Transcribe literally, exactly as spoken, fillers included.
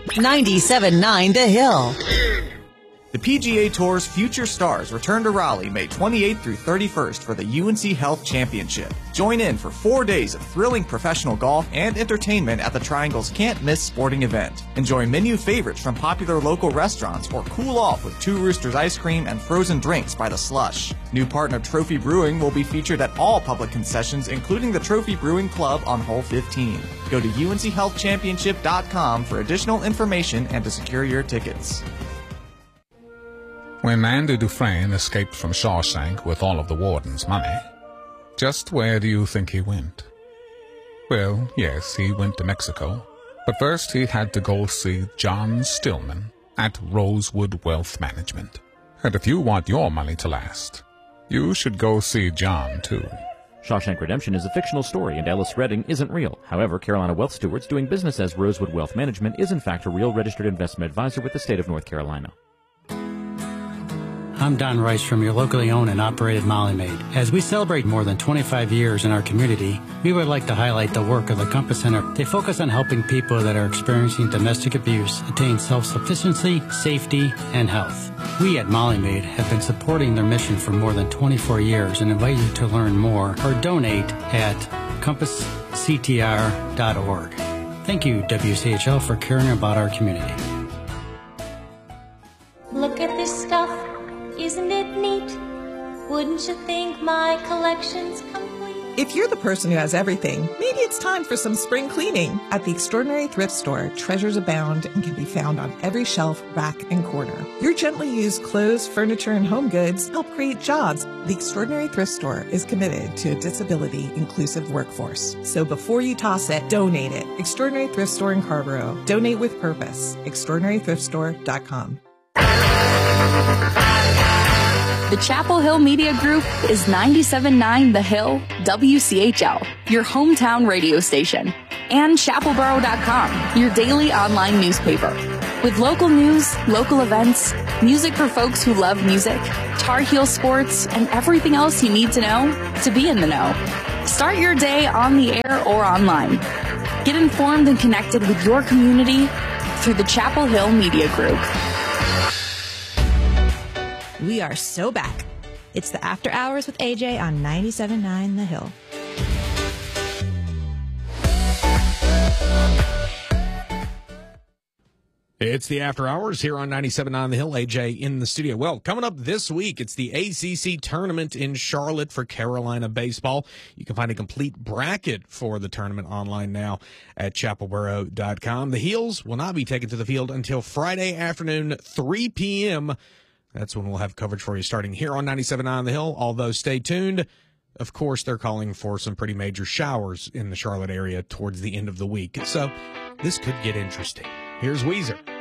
ninety-seven point nine The Hill. The P G A Tour's future stars return to Raleigh May twenty-eighth through thirty-first for the U N C Health Championship. Join in for four days of thrilling professional golf and entertainment at the Triangle's can't-miss sporting event. Enjoy menu favorites from popular local restaurants or cool off with Two Roosters ice cream and frozen drinks by the slush. New partner Trophy Brewing will be featured at all public concessions, including the Trophy Brewing Club on hole fifteen. Go to U N C health championship dot com for additional information and to secure your tickets. When Andy Dufresne escaped from Shawshank with all of the warden's money, just where do you think he went? Well, yes, he went to Mexico, but first he had to go see John Stillman at Rosewood Wealth Management. And if you want your money to last, you should go see John, too. Shawshank Redemption is a fictional story, and Ellis Redding isn't real. However, Carolina Wealth Stewards doing business as Rosewood Wealth Management is in fact a real registered investment advisor with the state of North Carolina. I'm Don Rice from your locally owned and operated Molly Maid. As we celebrate more than twenty-five years in our community, we would like to highlight the work of the Compass Center. They focus on helping people that are experiencing domestic abuse attain self-sufficiency, safety, and health. We at Molly Maid have been supporting their mission for more than twenty-four years and invite you to learn more or donate at compass c t r dot org. Thank you, W C H L, for caring about our community. Look at this stuff. Isn't it neat? Wouldn't you think my collection's complete? If you're the person who has everything, maybe it's time for some spring cleaning. At the Extraordinary Thrift Store, treasures abound and can be found on every shelf, rack, and corner. Your gently used clothes, furniture, and home goods help create jobs. The Extraordinary Thrift Store is committed to a disability-inclusive workforce. So before you toss it, donate it. Extraordinary Thrift Store in Carrboro. Donate with purpose. extraordinary thrift store dot com. The Chapel Hill Media Group is ninety-seven point nine The Hill, W C H L, your hometown radio station, and chapel boro dot com, your daily online newspaper. With local news, local events, music for folks who love music, Tar Heel sports, and everything else you need to know to be in the know. Start your day on the air or online. Get informed and connected with your community through the Chapel Hill Media Group. We are so back. It's the After Hours with A J on ninety-seven point nine The Hill. It's the After Hours here on ninety-seven point nine The Hill. A J in the studio. Well, coming up this week, it's the A C C tournament in Charlotte for Carolina baseball. You can find a complete bracket for the tournament online now at chapel boro dot com. The Heels will not be taken to the field until Friday afternoon, three p.m., That's when we'll have coverage for you starting here on ninety-seven point nine The Hill, although stay tuned. Of course, they're calling for some pretty major showers in the Charlotte area towards the end of the week, so this could get interesting. Here's Weezer.